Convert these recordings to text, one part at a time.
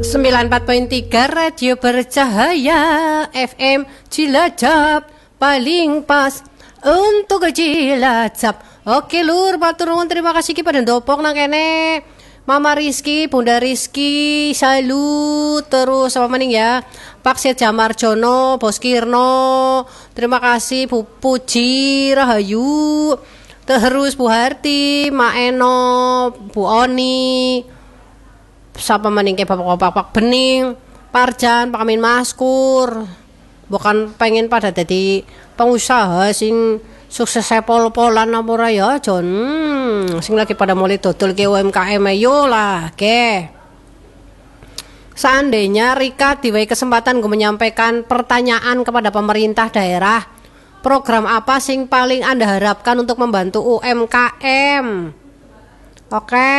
94.3 Radio Bercahaya FM Cilacap, paling pas untuk Cilacap. Oke lur, matur nuwun, terima kasih kepada Dopok nang kene. Mama Rizky, Bunda Rizky, salut. Terus apa maning ya, Pak Syed Jamarjono, Bos Kirno, terima kasih Bu Puji Rahayu, terus Bu Harti, Ma Eno, Bu Oni, siapa maning ke Bapak Bening, Parjan, Pak Amin Maskur. Bukan pengen pada jadi pengusaha sing sukses pol-polan apa ora ya, Jon. Sing lagi pada mulai dodol ke UMKM yo lah, ke. Seandainya Rika diwai kesempatan gue menyampaikan pertanyaan kepada pemerintah daerah, program apa sing paling Anda harapkan untuk membantu UMKM? Oke.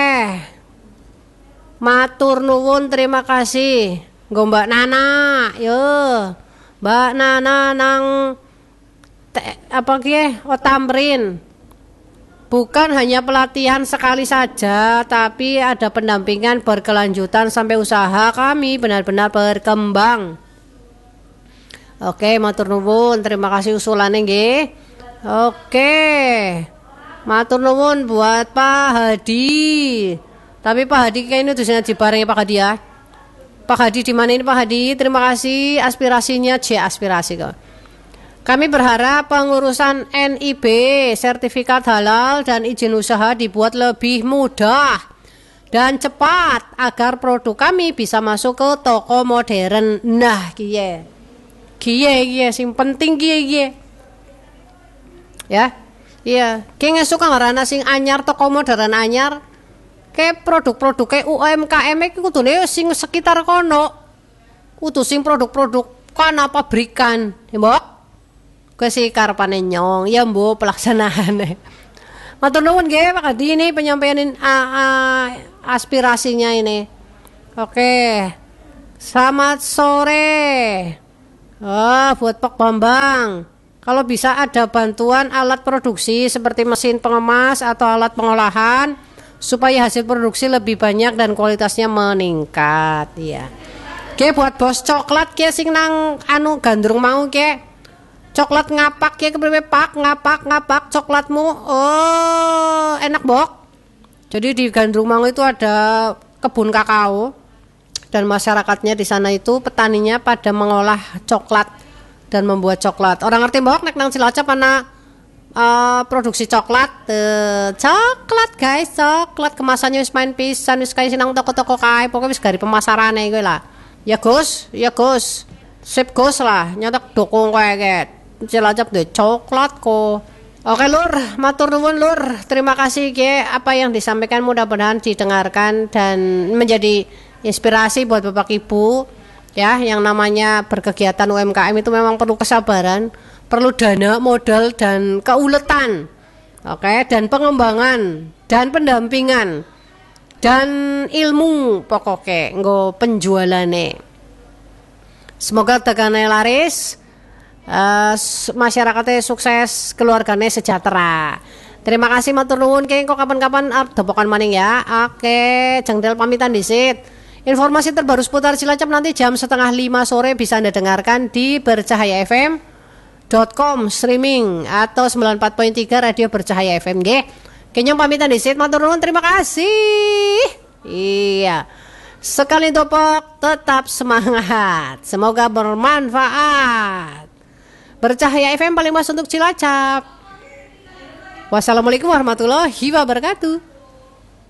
Matur nuwun, terima kasih. Nggo Mbak Nana, yo. Mbak Nana nang apa kie? Tamrin. Bukan hanya pelatihan sekali saja, tapi ada pendampingan berkelanjutan sampai usaha kami benar-benar berkembang. Oke, matur nuwun, terima kasih usulannya nggih. Oke. Matur nuwun buat Pak Hadi. Tapi Pak Hadi kayaknya itu sudah dibarengi Pak Hadi ya. Pak Hadi di mana ini Pak Hadi? Terima kasih aspirasinya, aspirasi kok. Kami berharap pengurusan NIB, sertifikat halal dan izin usaha dibuat lebih mudah dan cepat agar produk kami bisa masuk ke toko modern. Nah, kiye sing penting kiye. Ya. Iya, ki suka ngarana sing anyar toko modern anyar. Kayak produk-produk kayak UMKM iki kudune sing sekitar kono. Kudu sing produk-produk kana pabrikan, ya Mbok. Kuwi sih karepane nyong, ya Mbok pelaksanaane. Matur nuwun nggih Pak Hadi, ini penyampaian aspirasinya ini. Oke. Selamat sore. Buat Pak Bambang. Kalau bisa ada bantuan alat produksi seperti mesin pengemas atau alat pengolahan supaya hasil produksi lebih banyak dan kualitasnya meningkat ya. Oke, buat bos coklat ke sing nang anu gandrung mau ke. Coklat ngapak ke kepriwe Pak, ngapak coklatmu. Oh, enak Bok. Jadi di Gandrung Mangu itu ada kebun kakao dan masyarakatnya di sana itu petaninya pada mengolah coklat dan membuat coklat. Orang ngerti Bok nek nang Cilacap ana produksi coklat, coklat guys, coklat kemasannya wis main pisan, wis kaya sinang toko-toko kae, pokoknya wis gari pemasarane kuwi lah. Ya Gus, sip Gus lah, nyatak dukung kowe ket. Cilacap deh coklat kok. Oke lur, matur nuwun lur, terima kasih ge apa yang disampaikan mudah-mudahan didengarkan dan menjadi inspirasi buat Bapak Ibu ya, yang namanya berkegiatan UMKM itu memang perlu kesabaran, perlu dana, modal, dan keuletan. Oke, dan pengembangan, dan pendampingan, dan ilmu pokoknya, nggo penjualannya. Semoga dagangannya laris, masyarakatnya sukses, keluarganya sejahtera. Terima kasih matur nuwun, kok kapan-kapan depokan maning ya. Oke, jengdel pamitan disit. Informasi terbaru seputar Cilacap nanti jam 4:30 sore bisa Anda dengarkan di Bercahaya FM.com streaming atau 94.3 Radio Bercahaya FM nggih. Kenyang pamitan disit, matur nuwun, terima kasih. Iya. Sekali dopok tetap semangat. Semoga bermanfaat. Bercahaya FM paling mas untuk Cilacap. Wassalamualaikum warahmatullahi wabarakatuh.